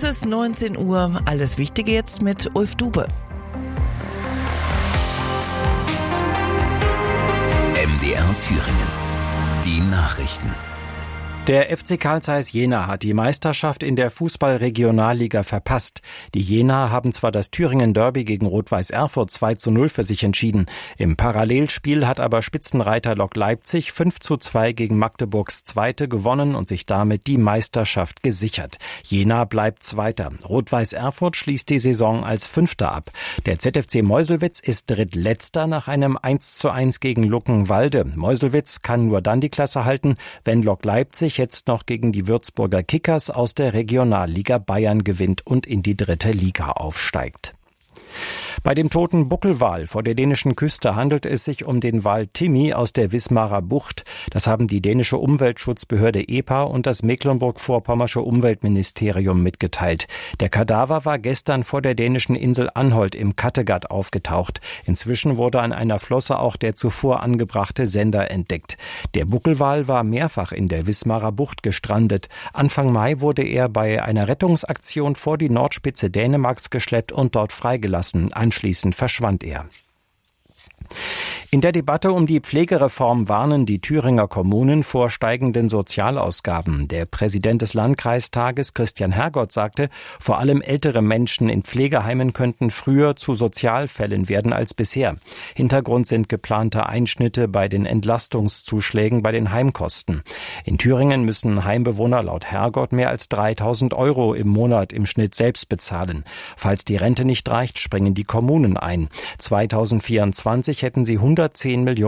Es ist 19 Uhr. Alles Wichtige jetzt mit Ulf Dube. MDR Thüringen. Die Nachrichten. Der FC Carl Zeiss Jena hat die Meisterschaft in der Fußball-Regionalliga verpasst. Die Jenaer haben zwar das Thüringen-Derby gegen Rot-Weiß Erfurt 2:0 für sich entschieden. Im Parallelspiel hat aber Spitzenreiter Lok Leipzig 5:2 gegen Magdeburgs Zweite gewonnen und sich damit die Meisterschaft gesichert. Jena bleibt Zweiter. Rot-Weiß Erfurt schließt die Saison als Fünfter ab. Der ZFC Meuselwitz ist Drittletzter nach einem 1:1 gegen Luckenwalde. Meuselwitz kann nur dann die Klasse halten, wenn Lok Leipzig jetzt noch gegen die Würzburger Kickers aus der Regionalliga Bayern gewinnt und in die 3. Liga aufsteigt. Bei dem toten Buckelwal vor der dänischen Küste handelt es sich um den Wal Timmy aus der Wismarer Bucht. Das haben die dänische Umweltschutzbehörde EPA und das Mecklenburg-Vorpommersche Umweltministerium mitgeteilt. Der Kadaver war gestern vor der dänischen Insel Anholt im Kattegat aufgetaucht. Inzwischen wurde an einer Flosse auch der zuvor angebrachte Sender entdeckt. Der Buckelwal war mehrfach in der Wismarer Bucht gestrandet. Anfang Mai wurde er bei einer Rettungsaktion vor die Nordspitze Dänemarks geschleppt und dort freigelassen. Anschließend verschwand er. In der Debatte um die Pflegereform warnen die Thüringer Kommunen vor steigenden Sozialausgaben. Der Präsident des Landkreistages, Christian Hergott, sagte, vor allem ältere Menschen in Pflegeheimen könnten früher zu Sozialfällen werden als bisher. Hintergrund sind geplante Einschnitte bei den Entlastungszuschlägen bei den Heimkosten. In Thüringen müssen Heimbewohner laut Hergott mehr als 3.000 € im Monat im Schnitt selbst bezahlen. Falls die Rente nicht reicht, springen die Kommunen ein. 2024 hätten sie 110 Millionen